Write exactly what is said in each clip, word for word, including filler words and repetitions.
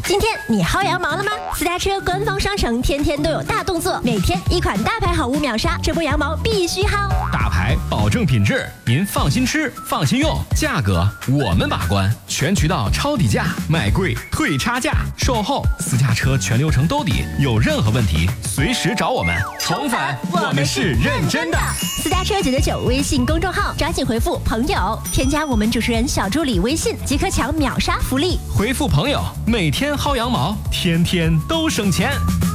今天你薅羊毛了吗？私家车官方商城天天都有大动作，每天一款大牌好物秒杀，这波羊毛必须薅。 大牌保证品质，您放心吃，放心用，价格我们把关，全渠道抄底价，买贵退差价，售后私家车全流程兜底，有任何问题随时找我们。重返，我们是认真的。 私家车九九九微信公众号，抓紧回复朋友，添加我们主持人小助理微信，即可抢秒杀福利。 回复朋友，每天薅羊毛，天天都省钱。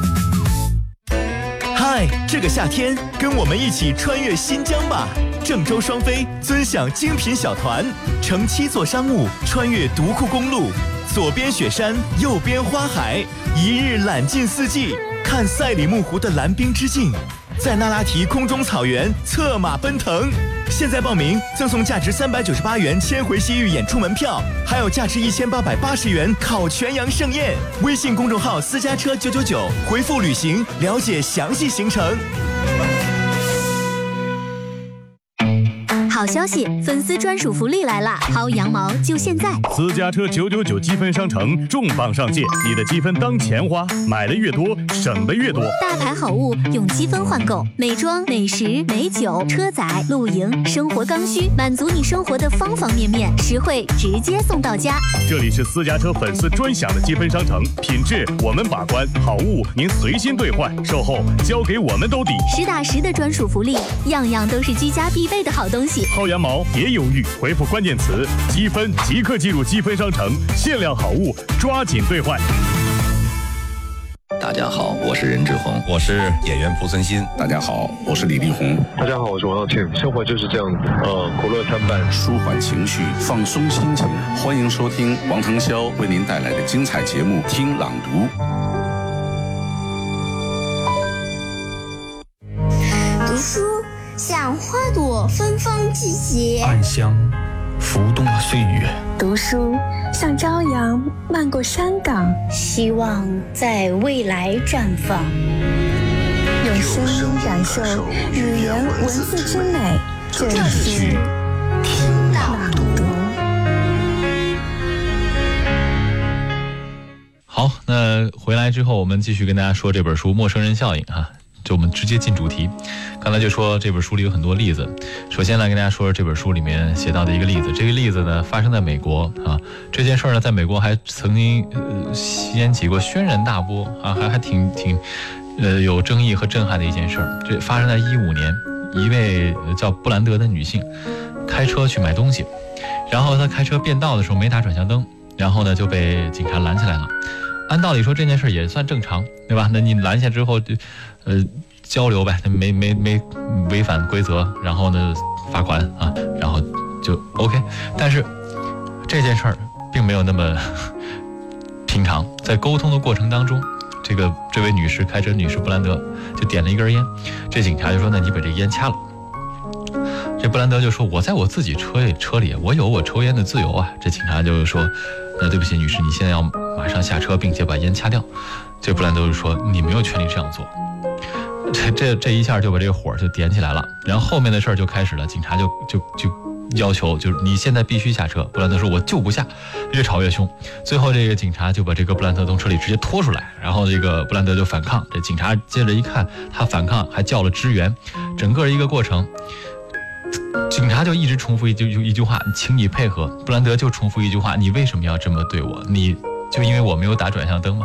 嗨，这个夏天跟我们一起穿越新疆吧！郑州双飞尊享精品小团，乘七座商务穿越独库公路，左边雪山，右边花海，一日览尽四季，看赛里木湖的蓝冰之境，在那拉提空中草原策马奔腾。现在报名赠送价值三百九十八元千回西域演出门票，还有价值一千八百八十元烤全羊盛宴。微信公众号私家车九九九，回复旅行了解详细行程。 好消息，粉丝专属福利来啦！薅羊毛就现在！ 私家车九九九积分商城重磅上线，你的积分当钱花，买的越多，省的越多。 大牌好物用积分换购，美妆、美食、美酒、车载、露营、生活刚需，满足你生活的方方面面，实惠直接送到家。 这里是私家车粉丝专享的积分商城，品质我们把关，好物您随心兑换，售后交给我们兜底， 实打实的专属福利，样样都是居家必备的好东西。 薅羊毛别犹豫，回复关键词积分即刻进入积分商城，限量好物抓紧兑换。 大家好，我是任志宏， 我是演员濮存昕。 大家好，我是李丽宏。 大家好，我是王耀庆。生活就是这样子，呃，苦乐参半， 舒缓情绪，放松心情。欢迎收听王腾霄为您带来的精彩节目《听朗读》。 读书像花朵芬芳季节， 暗香浮动了岁月。 读书像朝阳漫过山岗， 希望在未来绽放。 用声音感受语言文字之美，这里是听朗读。 好，那回来之后我们继续跟大家说这本书《陌生人效应》啊。就我们直接进主题，刚才就说这本书里有很多例子。首先来跟大家说说这本书里面写到的一个例子，这个例子呢发生在美国啊。这件事呢在美国还曾经呃掀起过轩然大波啊，还还挺挺呃有争议和震撼的一件事。这发生在一五年，一位叫布兰德的女性开车去买东西，然后她开车变道的时候没打转向灯，然后呢就被警察拦起来了。按道理说这件事也算正常，对吧？那你拦下之后就呃交流呗，没没没违反规则，然后呢罚款啊，然后就 OK。但是这件事儿并没有那么平常，在沟通的过程当中，这个这位女士开车女士布兰德就点了一根烟，这警察就说那你把这烟掐了。这布兰德就说我在我自己车里车里我有我抽烟的自由啊。这警察就说那对不起女士，你现在要马上下车并且把烟掐掉。这布兰德就说你没有权利这样做。这这这一下就把这个火就点起来了，然后后面的事儿就开始了，警察就就就要求就是你现在必须下车。布兰德说我就不下，越吵越凶，最后这个警察就把这个布兰德从车里直接拖出来，然后这个布兰德就反抗，这警察接着一看他反抗还叫了支援，整个一个过程警察就一直重复一句一句话，请你配合。布兰德就重复一句话，你为什么要这么对我？你就因为我没有打转向灯吗？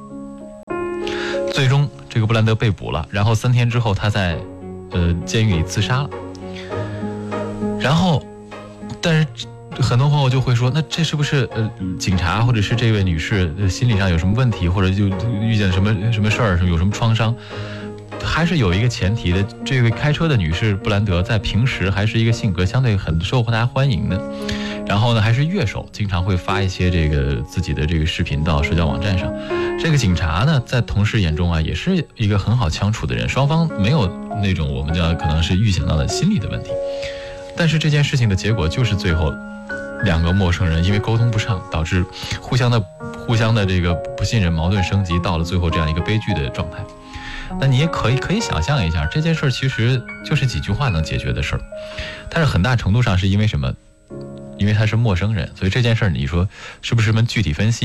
最终这个布兰德被捕了，然后三天之后他在呃监狱里自杀了。然后但是很多朋友就会说，那这是不是呃警察或者是这位女士、呃、心理上有什么问题，或者就遇见什么什么事儿，有什么创伤？还是有一个前提的，这位开车的女士布兰德在平时还是一个性格相对很受大家欢迎的，然后呢还是乐手，经常会发一些这个自己的这个视频到社交网站上。这个警察呢在同事眼中啊也是一个很好相处的人，双方没有那种我们叫可能是预想到的心理的问题。但是这件事情的结果就是最后两个陌生人因为沟通不上，导致互相的互相的这个不信任，矛盾升级到了最后这样一个悲剧的状态。那你也可以可以想象一下，这件事其实就是几句话能解决的事儿，但是很大程度上是因为什么？因为他是陌生人，所以这件事儿你说是不是什么具体分析？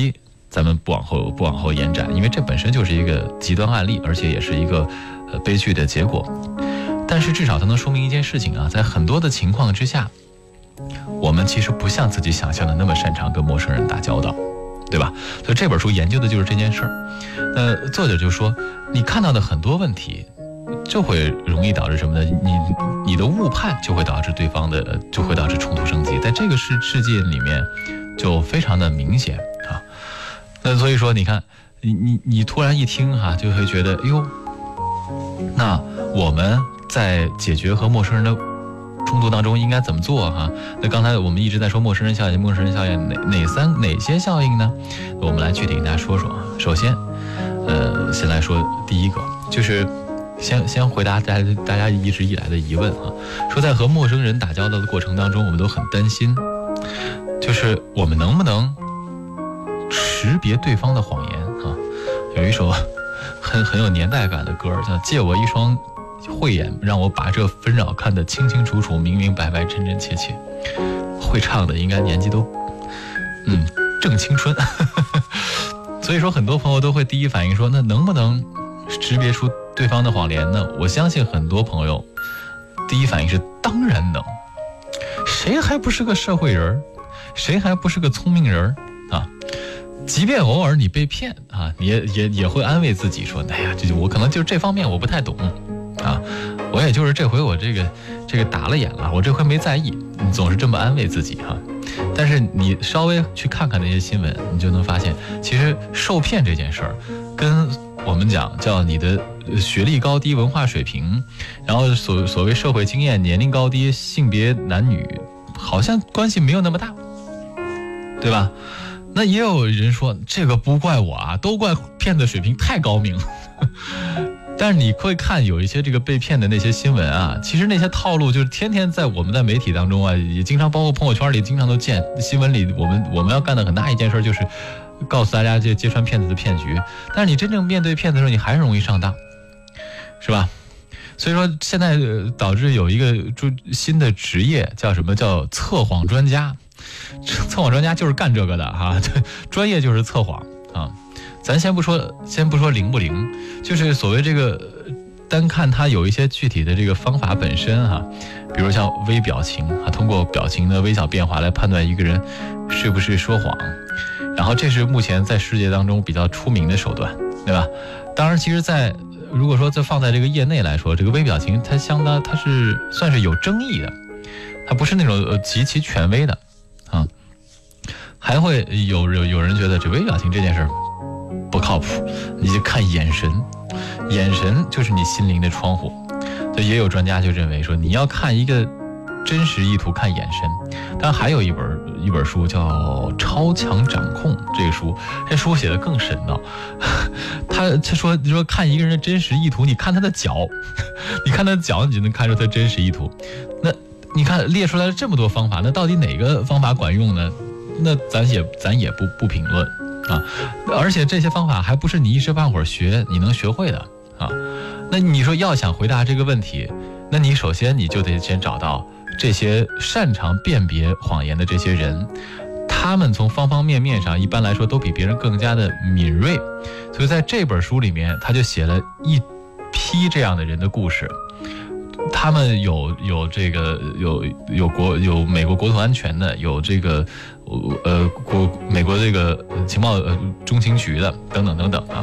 咱们不往后不往后延展，因为这本身就是一个极端案例，而且也是一个呃悲剧的结果。但是至少它能说明一件事情啊，在很多的情况之下，我们其实不像自己想象的那么擅长跟陌生人打交道，对吧？所以这本书研究的就是这件事儿。那作者就说，你看到的很多问题，就会容易导致什么呢？你你的误判就会导致对方的，就会导致冲突升级，在这个世世界里面就非常的明显啊。那所以说，你看，你你你突然一听哈、啊，就会觉得，哎呦，那我们在解决和陌生人的冲突当中应该怎么做哈？那刚才我们一直在说陌生人效应，陌生人效应哪哪三哪些效应呢？我们来具体跟大家说说。首先，呃，先来说第一个，就是先先回答大家大家一直以来的疑问啊，说在和陌生人打交道的过程当中，我们都很担心，就是我们能不能识别对方的谎言啊？有一首很很有年代感的歌叫《借我一双慧眼，让我把这纷扰看得清清楚楚、明明白白、真真切切》。会唱的应该年纪都嗯正青春。所以说很多朋友都会第一反应说，那能不能识别出对方的谎言呢？我相信很多朋友第一反应是当然能，谁还不是个社会人，谁还不是个聪明人啊？即便偶尔你被骗啊，你也也也会安慰自己说，哎呀，这我可能就这方面我不太懂啊，我也就是这回我这个这个打了眼了，我这回没在意，你总是这么安慰自己哈、啊。但是你稍微去看看那些新闻，你就能发现，其实受骗这件事儿，跟我们讲叫你的学历高低、文化水平，然后所所谓社会经验、年龄高低、性别男女，好像关系没有那么大，对吧？那也有人说，这个不怪我啊，都怪骗子水平太高明。但是你会看有一些这个被骗的那些新闻啊，其实那些套路就是天天在我们在媒体当中啊，也经常包括朋友圈里经常都见。新闻里我们我们要干的很大一件事就是告诉大家这揭穿骗子的骗局，但是你真正面对骗子的时候，你还是容易上当，是吧？所以说现在导致有一个新的职业叫什么，叫测谎专家。测谎专家就是干这个的哈、啊，专业就是测谎啊。咱先不说，先不说灵不灵，就是所谓这个，单看它有一些具体的这个方法本身哈、啊，比如像微表情啊，通过表情的微小变化来判断一个人是不是说谎，然后这是目前在世界当中比较出名的手段，对吧？当然，其实在如果说这放在这个业内来说，这个微表情它相当它是算是有争议的，它不是那种呃极其权威的啊，还会有有有人觉得这微表情这件事儿不靠谱，你就看眼神，眼神就是你心灵的窗户。所以也有专家就认为说，你要看一个真实意图，看眼神。当然还有一本一本书叫《超强掌控》，这个书这书写的更神道。他他说你说看一个人的真实意图，你看他的脚，你看他的脚，你就能看出他真实意图。那你看列出来了这么多方法，那到底哪个方法管用呢？那咱也咱也不不评论。啊，而且这些方法还不是你一时半会儿学你能学会的啊。那你说要想回答这个问题，那你首先你就得先找到这些擅长辨别谎言的这些人，他们从方方面面上一般来说都比别人更加的敏锐，所以在这本书里面他就写了一批这样的人的故事。他们有有这个有有国有美国国土安全的，有这个呃国美国这个情报呃中情局的等等等等啊。